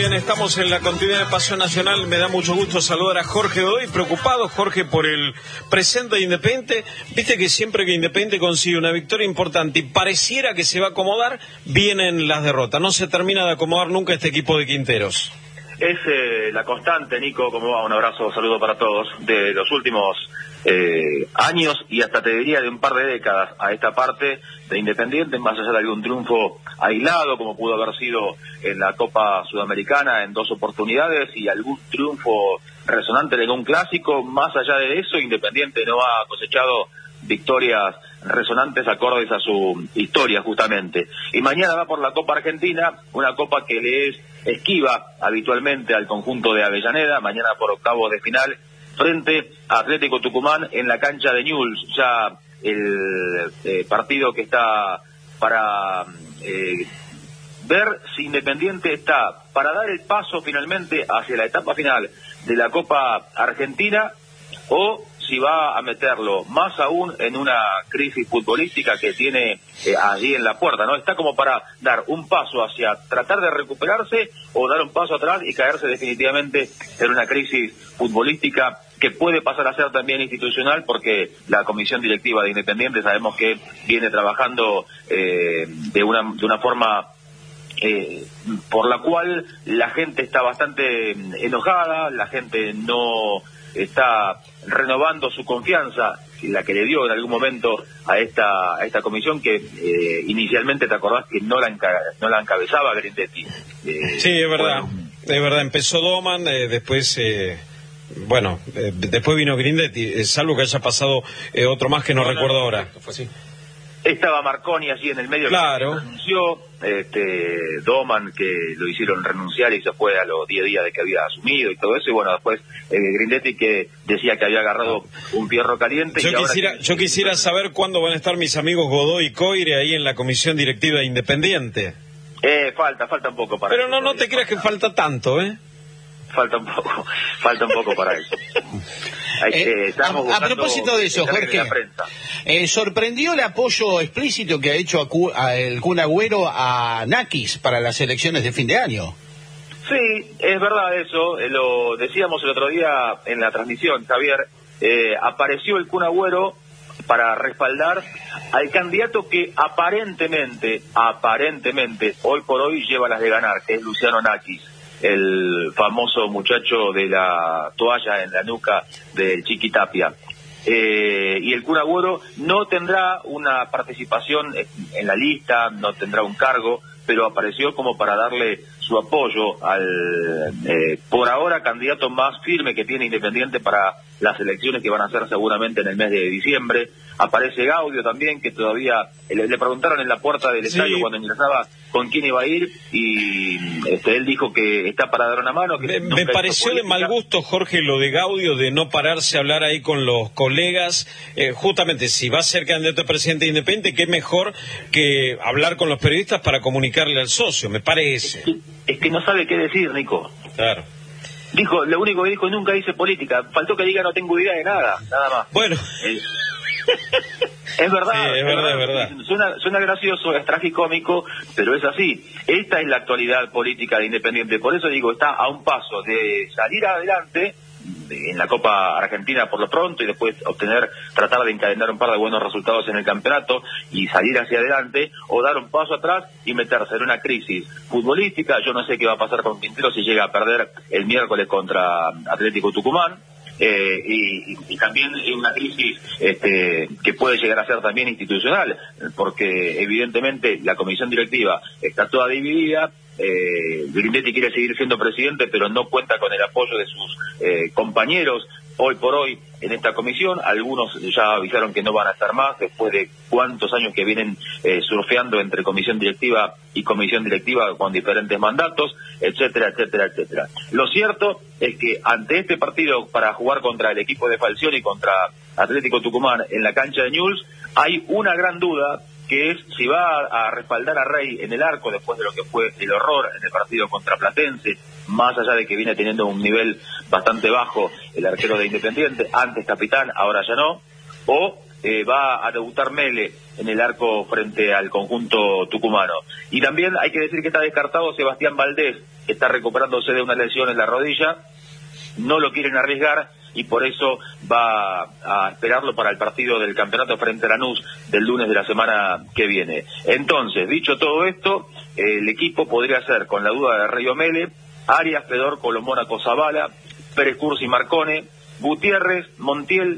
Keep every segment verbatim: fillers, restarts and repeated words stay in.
bien, estamos en la continuidad de Pasión Nacional. Me da mucho gusto saludar a Jorge Godoy, preocupado, Jorge, por el presente de Independiente. Viste que siempre que Independiente consigue una victoria importante y pareciera que se va a acomodar, vienen las derrotas. No se termina de acomodar nunca este equipo de Quinteros. Es eh, la constante, Nico, como va, un abrazo, saludo para todos, de los últimos eh, años y hasta te diría de un par de décadas a esta parte de Independiente, más allá de algún triunfo aislado, como pudo haber sido en la Copa Sudamericana en dos oportunidades, y algún triunfo resonante de un clásico. Más allá de eso, Independiente no ha cosechado victorias resonantes acordes a su historia, justamente. Y mañana va por la Copa Argentina, una copa que le es esquiva habitualmente al conjunto de Avellaneda, mañana por octavos de final, frente a Atlético Tucumán en la cancha de Newell's. Ya el eh, partido que está para eh, ver si Independiente está para dar el paso finalmente hacia la etapa final de la Copa Argentina, o si va a meterlo más aún en una crisis futbolística que tiene eh, allí en la puerta, ¿no? Está como para dar un paso hacia tratar de recuperarse o dar un paso atrás y caerse definitivamente en una crisis futbolística que puede pasar a ser también institucional, porque la comisión directiva de Independiente sabemos que viene trabajando eh, de una de una forma Eh, por la cual la gente está bastante enojada, la gente no está renovando su confianza, la que le dio en algún momento a esta a esta comisión, que eh, inicialmente, te acordás que no la enca no la encabezaba Grindetti. Eh, sí, es verdad, bueno. es verdad, empezó Doman, eh, después... Eh... Bueno, eh, después vino Grindetti, eh, salvo que haya pasado eh, otro más que no, no recuerdo no, ahora. Fue así. Estaba Marconi allí en el medio, claro. Que renunció, este, Doman, que lo hicieron renunciar y se fue a los diez días de que había asumido y todo eso, y bueno, después eh, Grindetti, que decía que había agarrado un fierro caliente. Yo y quisiera, ahora que... yo quisiera saber cuándo van a estar mis amigos Godoy y Coire ahí en la comisión directiva de Independiente. Eh, falta, falta un poco para Pero eso. Pero no, no te creas que falta tanto, ¿eh? Falta un poco, falta un poco para eso. Hay que, eh, a, a propósito de eso, Jorge, eh, sorprendió el apoyo explícito que ha hecho a Cu, a el Kun Agüero a Nakis para las elecciones de fin de año. Sí, es verdad eso, eh, lo decíamos el otro día en la transmisión, Javier. Eh, apareció el Kun Agüero para respaldar al candidato que aparentemente, aparentemente, hoy por hoy lleva las de ganar, que es Luciano Nakis, el famoso muchacho de la toalla en la nuca del Chiqui Tapia. Eh, y el Kun Agüero no tendrá una participación en la lista, no tendrá un cargo, pero apareció como para darle su apoyo al, eh, por ahora, candidato más firme que tiene Independiente para las elecciones que van a ser seguramente en el mes de diciembre. Aparece Gaudio también, que todavía le, le preguntaron en la puerta del estadio, sí, cuando ingresaba, con quién iba a ir, y este, él dijo que está para dar una mano. Que me me pareció de mal gusto, Jorge, lo de Gaudio, de no pararse a hablar ahí con los colegas. Eh, justamente, si va a ser candidato a presidente independiente, qué mejor que hablar con los periodistas para comunicarle al socio, me parece. Es que, es que no sabe qué decir, Nico. Claro. Dijo, lo único que dijo, nunca hice política. Faltó que diga no tengo idea de nada, nada más. Bueno. Eh, es verdad, sí, es verdad, es verdad. Suena, suena gracioso, es tragicómico, pero es así. Esta es la actualidad política de Independiente. Por eso digo, está a un paso de salir adelante en la Copa Argentina por lo pronto, y después obtener, tratar de encadenar un par de buenos resultados en el campeonato y salir hacia adelante, o dar un paso atrás y meterse en una crisis futbolística. Yo no sé qué va a pasar con Quintero si llega a perder el miércoles contra Atlético Tucumán. Eh, y, y, y también una crisis este, que puede llegar a ser también institucional, porque evidentemente la comisión directiva está toda dividida. eh, Grindetti quiere seguir siendo presidente, pero no cuenta con el apoyo de sus eh, compañeros hoy por hoy en esta comisión. Algunos ya avisaron que no van a estar más después de cuántos años que vienen eh, surfeando entre comisión directiva y comisión directiva con diferentes mandatos, etcétera, etcétera, etcétera. Lo cierto es que ante este partido para jugar contra el equipo de Falcioni y contra Atlético Tucumán en la cancha de Newell's, hay una gran duda, que es si va a respaldar a Rey en el arco después de lo que fue el horror en el partido contra Platense, más allá de que viene teniendo un nivel bastante bajo el arquero de Independiente, antes capitán, ahora ya no, o eh, va a debutar Mele en el arco frente al conjunto tucumano. Y también hay que decir que está descartado Sebastián Valdés, está recuperándose de una lesión en la rodilla, no lo quieren arriesgar y por eso va a esperarlo para el partido del campeonato frente a Lanús del lunes de la semana que viene. Entonces, dicho todo esto, el equipo podría ser, con la duda de Rey Omele, Arias, Fedor, Colomónaco, Zavala, Pérez Cursi, Marcone, Gutiérrez, Montiel,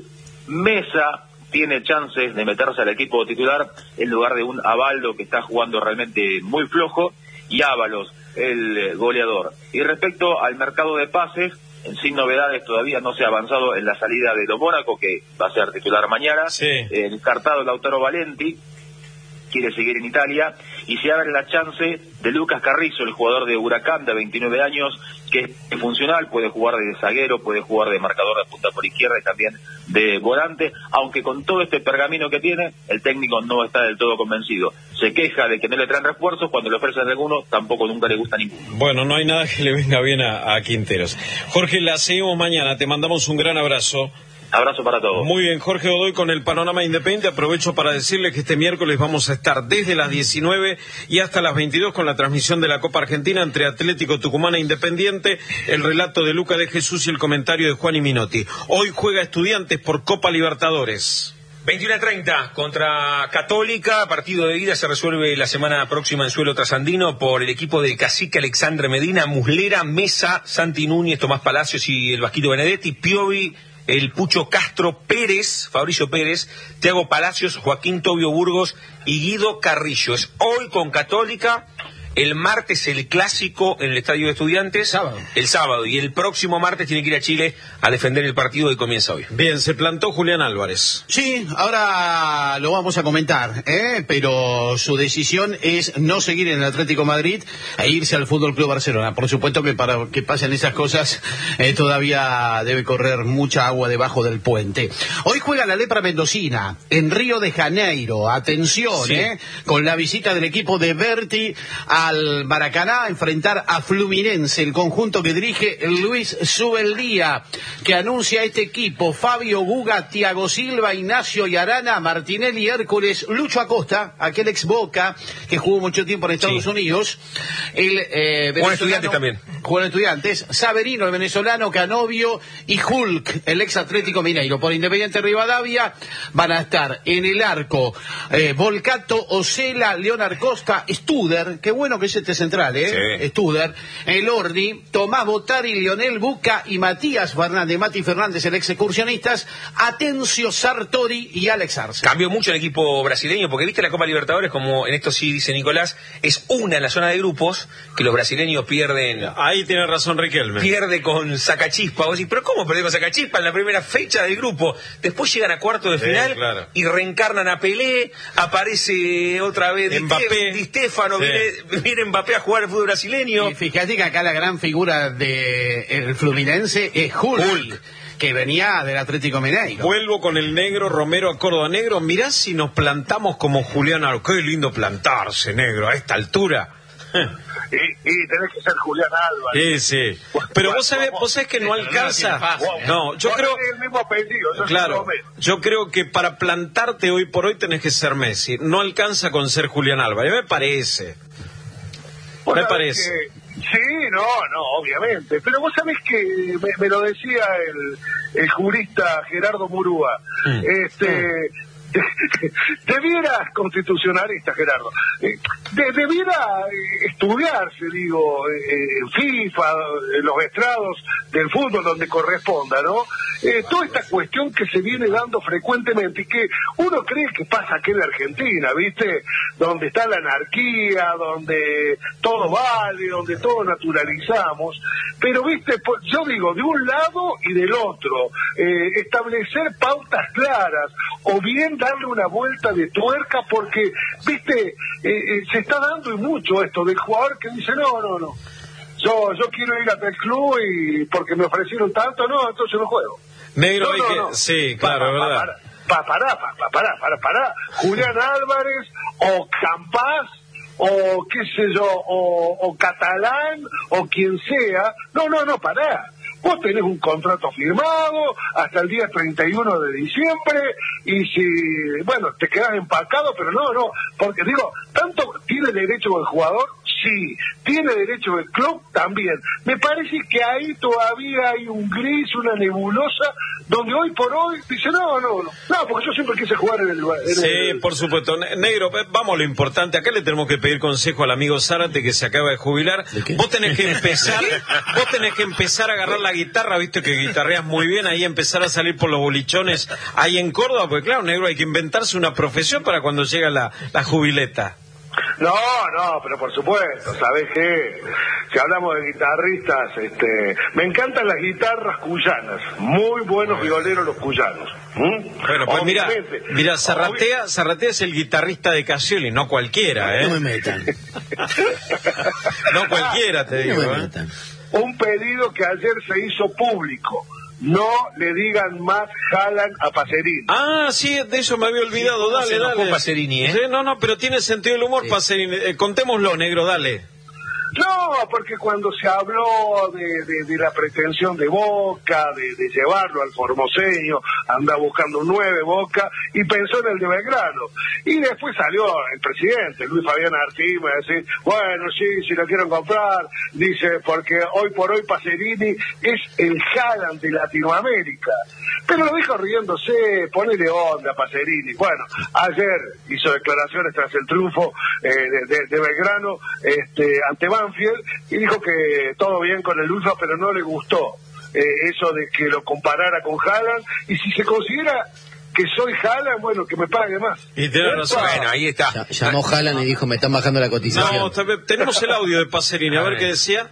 Mesa tiene chances de meterse al equipo titular en lugar de un Abaldo que está jugando realmente muy flojo, y Ábalos, el goleador. Y respecto al mercado de pases, sin novedades, todavía no se ha avanzado en la salida de Lo Mónaco, que va a ser titular mañana. Sí. Eh, descartado Lautaro Valenti, quiere seguir en Italia, y se abre la chance de Lucas Carrizo, el jugador de Huracán de veintinueve años, que es funcional, puede jugar de zaguero, puede jugar de marcador de punta por izquierda y también de volante, aunque con todo este pergamino que tiene, el técnico no está del todo convencido. Se queja de que no le traen refuerzos, cuando le ofrecen alguno, tampoco nunca le gusta ninguno. Bueno, no hay nada que le venga bien a, a Quinteros. Jorge, la seguimos mañana, te mandamos un gran abrazo. Abrazo para todos. Muy bien, Jorge Godoy con el Panorama Independiente. Aprovecho para decirles que este miércoles vamos a estar desde las diecinueve y hasta las veintidós con la transmisión de la Copa Argentina entre Atlético Tucumán e Independiente, el relato de Luca de Jesús y el comentario de Juan y Minotti. Hoy juega Estudiantes por Copa Libertadores. veintiuno a treinta contra Católica, partido de ida se resuelve la semana próxima en suelo trasandino por el equipo del cacique Alexandre Medina, Muslera, Mesa, Santi Núñez, Tomás Palacios y el Vasquito Benedetti, Piovi, el Pucho Castro, Pérez, Fabricio Pérez, Thiago Palacios, Joaquín Tobio Burgos y Guido Carrillo. Es hoy con Católica, el martes el clásico en el Estadio de Estudiantes, sábado. el sábado, y el próximo martes tiene que ir a Chile a defender el partido que comienza hoy. Bien, se plantó Julián Álvarez. Sí, ahora lo vamos a comentar, ¿eh? Pero su decisión es no seguir en el Atlético Madrid e irse al Fútbol Club Barcelona. Por supuesto que para que pasen esas cosas eh, todavía debe correr mucha agua debajo del puente. Hoy juega la Lepra Mendocina en Río de Janeiro. Atención, Sí. ¿eh? Con la visita del equipo de Berti al Maracaná a enfrentar a Fluminense, el conjunto que dirige Luis Subeldía, que anuncia este equipo: Fabio Guga, Thiago Silva, Ignacio Yarana, Martinelli, Hércules, Lucho Acosta, aquel ex Boca que jugó mucho tiempo en Estados Sí. Unidos, el eh, Juan Estudiantes también. Juan Estudiantes, Saverino, el venezolano, Canovio y Hulk, el ex Atlético Mineiro. Por Independiente Rivadavia van a estar en el arco eh, Volcato, Osela, Leonard Costa, Studer, qué bueno que es este central, ¿eh? Sí. Studer, el Ordi, Tomás Botari, Lionel Buca y Matías Fernández, Mati Fernández, el ex excursionistas, Atencio Sartori y Alex Arce. Cambió mucho el equipo brasileño, porque viste la Copa Libertadores, como en esto sí dice Nicolás, es una en la zona de grupos que los brasileños pierden. Ahí tiene razón Riquelme. Pierde con Sacachispa. Vos decís, pero ¿cómo perdió con Sacachispa en la primera fecha del grupo? Después llegan a cuarto de Sí, final claro. y reencarnan a Pelé, aparece otra vez Di Mbappé. Ste- Di Stefano, Sí. viene, viene Mbappé a jugar al fútbol brasileño. Y fíjate que acá la gran figura del Fluminense es Hulk, Hulk. que venía del Atlético Mineiro. Vuelvo con el negro Romero a Córdoba. Negro, mirá si nos plantamos como Julián Álvarez. Qué lindo plantarse, negro, a esta altura. Y, y tenés que ser Julián Álvarez. Sí, sí. Pero vos sabés, vos sabés que no alcanza. No, yo Vos creo... tenés el mismo apellido, yo soy Claro, Romero. yo creo que para plantarte hoy por hoy tenés que ser Messi. No alcanza con ser Julián Álvarez, me parece. Vos Me sabés parece. que- sí, no, no, obviamente. Pero vos sabés que me, me lo decía el, el jurista Gerardo Murúa. Mm. Este. Debiera, constitucionalista Gerardo, eh, de- debiera eh, estudiarse, digo, eh, en FIFA, en los estrados del fútbol donde corresponda, ¿no? Eh, toda esta cuestión que se viene dando frecuentemente y que uno cree que pasa aquí en la Argentina, ¿viste? Donde está la anarquía, donde todo vale, donde todo naturalizamos, pero, ¿viste? Por- yo digo, de un lado y del otro, eh, establecer pautas claras, o bien darle una vuelta de tuerca, porque, viste, eh, eh, se está dando y mucho esto del jugador que dice, no, no, no, yo yo quiero ir a tal club y porque me ofrecieron tanto, no, entonces no juego. Negro, No, hay no, que... no. Sí, Pa- claro, pa- es verdad. Para, pa- pará, pa- pa- pará, pará, pará. Julián Álvarez, o Campás, o qué sé yo, o, o Catalán, o quien sea. No, no, no, pará. Vos tenés un contrato firmado hasta el día treinta y uno de diciembre y si, bueno, te quedás empacado, pero no, no, porque digo, tanto tiene derecho el jugador sí. ¿Tiene derecho el club? También. Me parece que ahí todavía hay un gris, una nebulosa, donde hoy por hoy dice, no, no, no, no, porque yo siempre quise jugar en el... En sí, el... por supuesto. Negro, vamos a lo importante. Acá le tenemos que pedir consejo al amigo Zárate, que se acaba de jubilar. ¿De vos tenés que empezar, vos tenés que empezar a agarrar la guitarra, viste que guitarreas muy bien, ahí empezar a salir por los bolichones ahí en Córdoba, porque claro, Negro, hay que inventarse una profesión para cuando llega la, la jubileta. No, no, pero por supuesto, ¿sabés qué? Si hablamos de guitarristas, este, me encantan las guitarras cuyanas, muy buenos violeros los cuyanos. ¿Mm? Bueno, pues mira, mira, Zarratea, Zarratea es el guitarrista de Casioli, no cualquiera, ¿eh? No me metan. No cualquiera, te digo, no me ¿eh? metan. Un pedido que ayer se hizo público. No le digan más Haaland a Pacerini. Ah, sí, de eso me había olvidado. Sí, dale, se enojó dale. Pacerini, ¿eh? Sí, no, no, pero tiene sentido el humor, sí. Pacerini. Eh, contémoslo, Negro, dale. No, porque cuando se habló de, de, de la pretensión de Boca, de, de llevarlo al formoseño, anda buscando un nueve Boca, y pensó en el de Belgrano. Y después salió el presidente, Luis Fabián Artigas, a decir, bueno, sí, si lo quieren comprar, dice, porque hoy por hoy Pacerini es el Haaland de Latinoamérica. Pero lo dijo riéndose, ponele onda a Pacerini. Bueno, ayer hizo declaraciones tras el triunfo eh, de, de, de Belgrano este, ante Banfield y dijo que todo bien con el Ulfa, pero no le gustó eh, eso de que lo comparara con Haaland, y si se considera que soy Haaland, bueno, que me pague más. Y tiene razón. Bueno, ahí está. Llamó Haaland y dijo, me están bajando la cotización. No, tenemos el audio de Pacerini, a ver qué decía.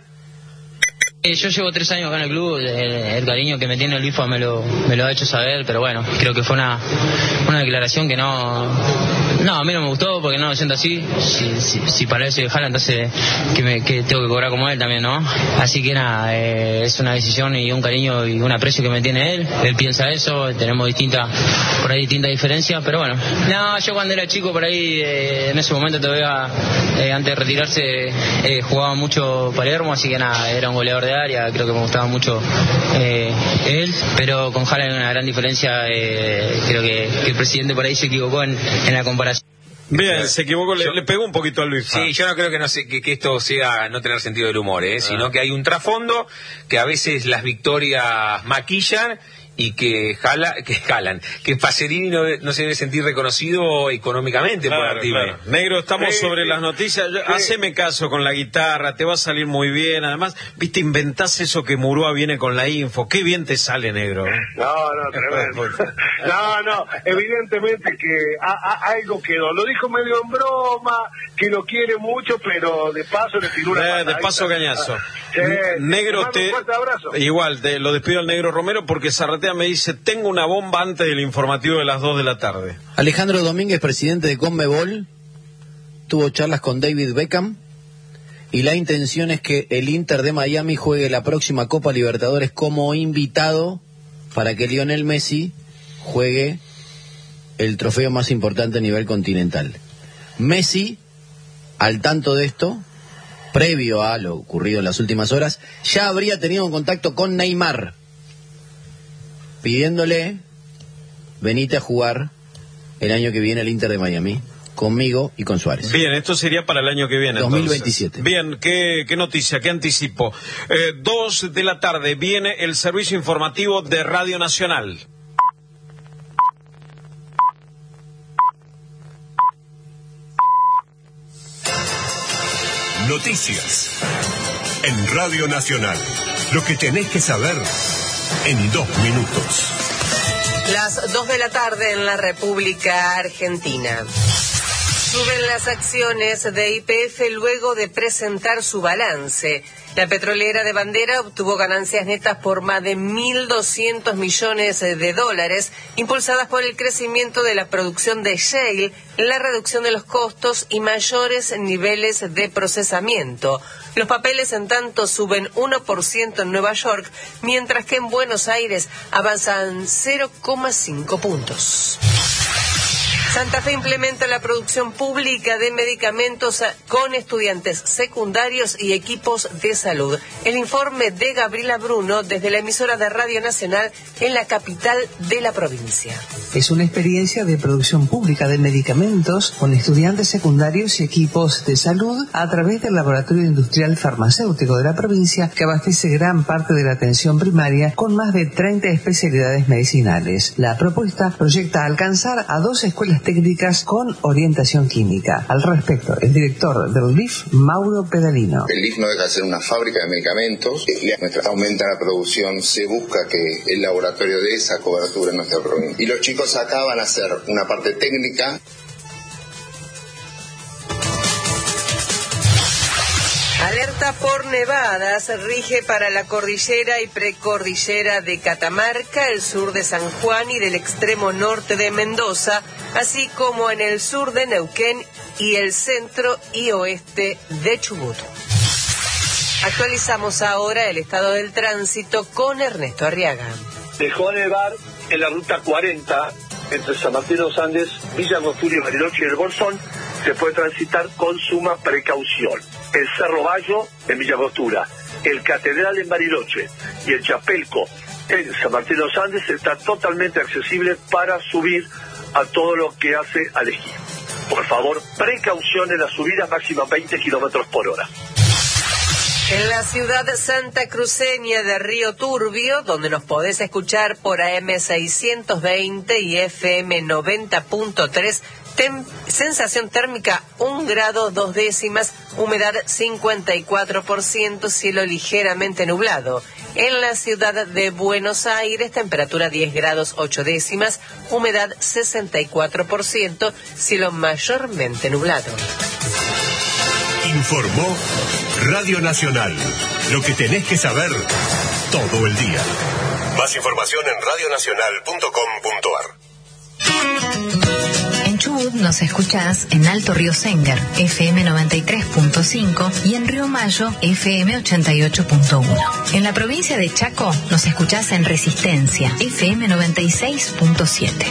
Eh, yo llevo tres años acá en el club, el, el cariño que me tiene el Luisfa me lo, me lo ha hecho saber, pero bueno, creo que fue una, una declaración que no, no, a mí no me gustó porque no lo siento así. Si, si, si para eso Haaland, entonces que, me, que tengo que cobrar como él también, ¿no? Así que nada, eh, es una decisión y un cariño y un aprecio que me tiene él. Él piensa eso, tenemos distintas, por ahí distintas diferencias, pero bueno. No, yo cuando era chico por ahí, eh, en ese momento todavía, eh, antes de retirarse, eh, jugaba mucho Palermo, así que nada, era un goleador de área, creo que me gustaba mucho eh, él, pero con Haaland hay una gran diferencia. eh, creo que, que el presidente por ahí se equivocó en, en la comparación. Bien, se equivocó, le, yo, le pegó un poquito a Luis. Sí, yo no creo que, no sé, que, que esto sea no tener sentido del humor, ¿eh? Ah. Sino que hay un trasfondo que a veces las victorias maquillan y que jala, que jalan, que Pacerini no, no se debe sentir reconocido económicamente, claro, por claro. Negro, estamos sí, sobre sí, las noticias. sí. Haceme caso con la guitarra, te va a salir muy bien. Además, viste, inventás eso que Murúa viene con la info. Qué bien te sale, Negro. No, no, tremendo. No, no, evidentemente que a, a, algo quedó. Lo dijo medio en broma, que lo quiere mucho, pero de paso le tiró una eh, De paso cañazo. Sí, Negro, te, te, un fuerte abrazo. Igual, te lo despido al Negro Romero porque Zarratea me dice, tengo una bomba antes del informativo de las dos de la tarde. Alejandro Domínguez, presidente de Conmebol, tuvo charlas con David Beckham y la intención es que el Inter de Miami juegue la próxima Copa Libertadores como invitado para que Lionel Messi juegue el trofeo más importante a nivel continental. Messi, al tanto de esto, previo a lo ocurrido en las últimas horas, ya habría tenido un contacto con Neymar, pidiéndole, venite a jugar el año que viene al Inter de Miami, conmigo y con Suárez. Bien, esto sería para el año que viene. dos mil veintisiete. Entonces. Bien, ¿qué, qué noticia, qué anticipo? Eh, dos de la tarde viene el servicio informativo de Radio Nacional. Noticias en Radio Nacional. Lo que tenés que saber en dos minutos. Las dos de la tarde en la República Argentina. Suben las acciones de Y P F luego de presentar su balance. La petrolera de bandera obtuvo ganancias netas por más de mil doscientos millones de dólares, impulsadas por el crecimiento de la producción de shale, la reducción de los costos y mayores niveles de procesamiento. Los papeles, en tanto, suben uno por ciento en Nueva York, mientras que en Buenos Aires avanzan cero coma cinco puntos. Santa Fe implementa la producción pública de medicamentos con estudiantes secundarios y equipos de salud. El informe de Gabriela Bruno desde la emisora de Radio Nacional en la capital de la provincia. Es una experiencia de producción pública de medicamentos con estudiantes secundarios y equipos de salud a través del Laboratorio Industrial Farmacéutico de la provincia, que abastece gran parte de la atención primaria con más de treinta especialidades medicinales. La propuesta proyecta alcanzar a dos escuelas técnicas con orientación química. Al respecto, el director del L I F, Mauro Pedalino. El L I F no deja de ser una fábrica de medicamentos. Nuestra aumenta la producción, se busca que el laboratorio dé esa cobertura en nuestra provincia. Y los chicos acá van a hacer una parte técnica. Alerta por nevadas rige para la cordillera y precordillera de Catamarca, el sur de San Juan y del extremo norte de Mendoza, así como en el sur de Neuquén y el centro y oeste de Chubut. Actualizamos ahora el estado del tránsito con Ernesto Arriaga. Dejó de nevar en la ruta cuarenta entre San Martín de los Andes, Villa Angostura y Bariloche y el Bolsón. Se puede transitar con suma precaución. El Cerro Bayo en Villa Angostura, el Catedral en Bariloche y el Chapelco en San Martín de los Andes está totalmente accesible para subir a todo lo que hace al esquí. Por favor, precaución en las subidas, máxima veinte kilómetros por hora. En la ciudad santacruceña de Río Turbio, donde nos podés escuchar por A M seiscientos veinte y F M noventa punto tres, Tem- sensación térmica un grado dos décimas, humedad cincuenta y cuatro por ciento, cielo ligeramente nublado. En la ciudad de Buenos Aires, temperatura diez grados ocho décimas, humedad sesenta y cuatro por ciento, cielo mayormente nublado. Informó Radio Nacional. Lo que tenés que saber todo el día. Más información en radio nacional punto com punto a r. En Chubut nos escuchás en Alto Río Sengar, F M noventa y tres punto cinco, y en Río Mayo, F M ochenta y ocho punto uno. En la provincia de Chaco nos escuchás en Resistencia, F M noventa y seis punto siete.